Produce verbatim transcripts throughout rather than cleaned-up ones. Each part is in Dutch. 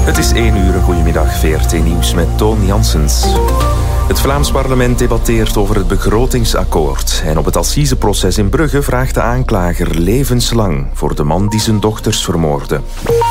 Het is één uur, goedemiddag, V R T Nieuws met Toon Janssens. Het Vlaams parlement debatteert over het begrotingsakkoord. En op het assiseproces in Brugge vraagt de aanklager levenslang voor de man die zijn dochters vermoordde.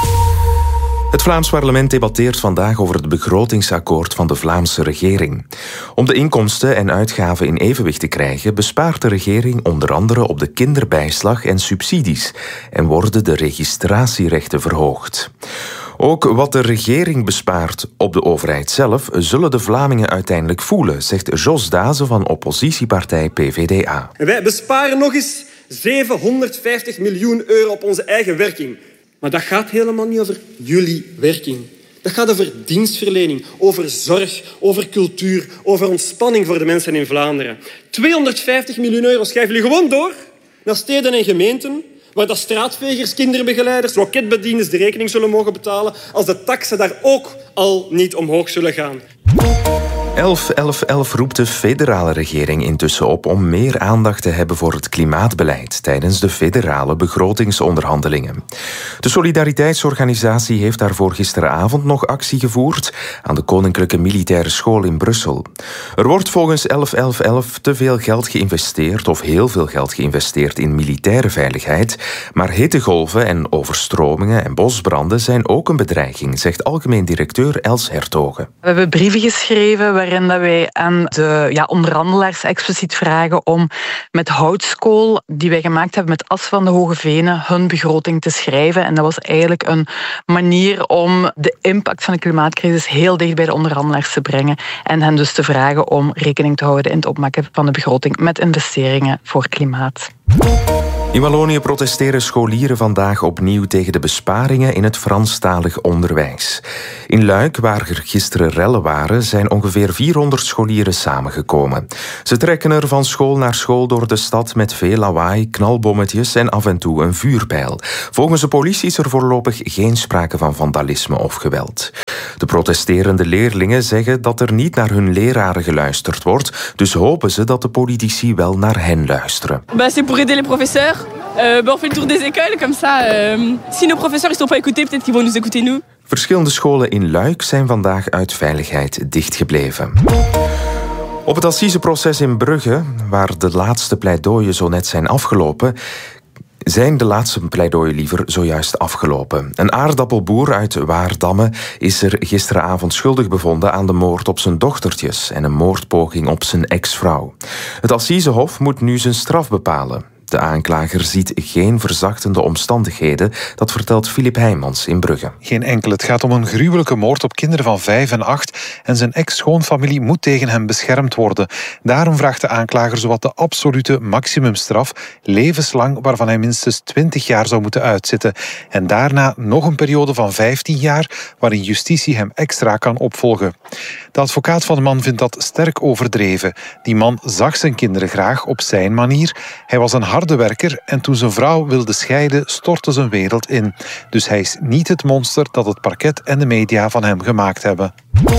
Het Vlaams parlement debatteert vandaag over het begrotingsakkoord van de Vlaamse regering. Om de inkomsten en uitgaven in evenwicht te krijgen, bespaart de regering onder andere op de kinderbijslag en subsidies en worden de registratierechten verhoogd. Ook wat de regering bespaart op de overheid zelf, zullen de Vlamingen uiteindelijk voelen, zegt Jos Dazen van oppositiepartij P V D A. En wij besparen nog eens zevenhonderdvijftig miljoen euro op onze eigen werking. Maar dat gaat helemaal niet over jullie werking. Dat gaat over dienstverlening, over zorg, over cultuur, over ontspanning voor de mensen in Vlaanderen. tweehonderdvijftig miljoen euro schrijven jullie gewoon door naar steden en gemeenten waar dat straatvegers, kinderbegeleiders, loketbedieners de rekening zullen mogen betalen als de taksen daar ook al niet omhoog zullen gaan. elf elf elf roept de federale regering intussen op om meer aandacht te hebben voor het klimaatbeleid tijdens de federale begrotingsonderhandelingen. De Solidariteitsorganisatie heeft daarvoor gisteravond nog actie gevoerd aan de Koninklijke Militaire School in Brussel. Er wordt volgens elf elf elf te veel geld geïnvesteerd of heel veel geld geïnvesteerd in militaire veiligheid, maar hittegolven en overstromingen en bosbranden zijn ook een bedreiging, zegt algemeen directeur Els Hertogen. We hebben brieven geschreven waarin dat wij aan de ja, onderhandelaars expliciet vragen om met houtskool die wij gemaakt hebben met as van de Hoge Venen hun begroting te schrijven. En dat was eigenlijk een manier om de impact van de klimaatcrisis heel dicht bij de onderhandelaars te brengen en hen dus te vragen om rekening te houden in het opmaken van de begroting met investeringen voor klimaat. In Wallonië protesteren scholieren vandaag opnieuw tegen de besparingen in het Franstalig onderwijs. In Luik, waar er gisteren rellen waren, zijn ongeveer vierhonderd scholieren samengekomen. Ze trekken er van school naar school door de stad met veel lawaai, knalbommetjes en af en toe een vuurpijl. Volgens de politie is er voorlopig geen sprake van vandalisme of geweld. De protesterende leerlingen zeggen dat er niet naar hun leraren geluisterd wordt, dus hopen ze dat de politici wel naar hen luisteren. Bah, c'est pour aider les professeurs. Euh, bah, on fait le tour des écoles, comme ça. Euh, si nos professeurs ne sont pas écoutés, peut-être qu'ils vont nous écouter nous. Verschillende scholen in Luik zijn vandaag uit veiligheid dichtgebleven. Op het assiseproces in Brugge, waar de laatste pleidooien zo net zijn afgelopen, zijn de laatste pleidooien liever zojuist afgelopen. Een aardappelboer uit Waardamme is er gisteravond schuldig bevonden aan de moord op zijn dochtertjes en een moordpoging op zijn ex-vrouw. Het Assisehof moet nu zijn straf bepalen. De aanklager ziet geen verzachtende omstandigheden, dat vertelt Filip Heijmans in Brugge. Geen enkel. Het gaat om een gruwelijke moord op kinderen van vijf en acht en zijn ex-schoonfamilie moet tegen hem beschermd worden. Daarom vraagt de aanklager zowat de absolute maximumstraf, levenslang, waarvan hij minstens twintig jaar zou moeten uitzitten. En daarna nog een periode van vijftien jaar, waarin justitie hem extra kan opvolgen. De advocaat van de man vindt dat sterk overdreven. Die man zag zijn kinderen graag op zijn manier. Hij was een harde werker en toen zijn vrouw wilde scheiden, stortte zijn wereld in. Dus hij is niet het monster dat het parket en de media van hem gemaakt hebben.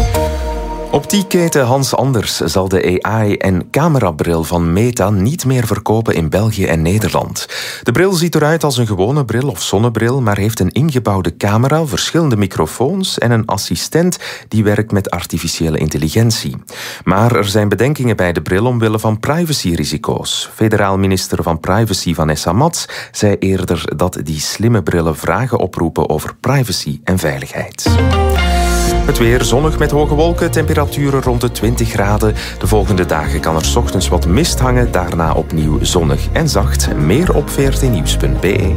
Optiekketen Hans Anders zal de A I- en camerabril van Meta niet meer verkopen in België en Nederland. De bril ziet eruit als een gewone bril of zonnebril, maar heeft een ingebouwde camera, verschillende microfoons en een assistent die werkt met artificiële intelligentie. Maar er zijn bedenkingen bij de bril omwille van privacyrisico's. Federaal minister van Privacy Vanessa Mats zei eerder dat die slimme brillen vragen oproepen over privacy en veiligheid. Het weer zonnig met hoge wolken, temperaturen rond de twintig graden. De volgende dagen kan er 's ochtends wat mist hangen, daarna opnieuw zonnig en zacht. Meer op v r t nieuws punt b e.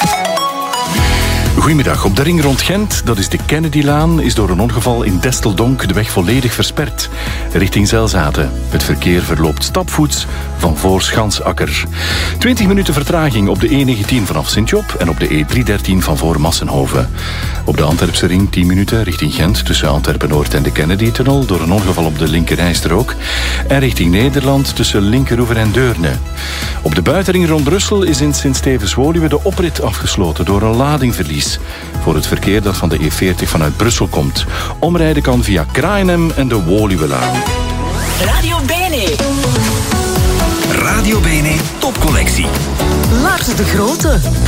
Goedemiddag. Op de ring rond Gent, dat is de Kennedylaan, is door een ongeval in Desteldonk de weg volledig versperd. Richting Zelzaten. Het verkeer verloopt stapvoets van voor Schansakker. twintig minuten vertraging op de E negentien vanaf Sint-Job en op de E driehonderddertien van voor Massenhoven. Op de Antwerpse ring tien minuten richting Gent tussen Antwerpen-Noord en de Kennedy-tunnel door een ongeval op de linkerrijstrook. En richting Nederland tussen Linkeroever en Deurne. Op de buitenring rond Brussel is in Sint-Stevens-Woluwe de oprit afgesloten door een ladingverlies. Voor het verkeer dat van de E veertig vanuit Brussel komt. Omrijden kan via Kraaienhem en de Woluwelaan. Radio Bene. Radio Bene topcollectie. Lars de Grote.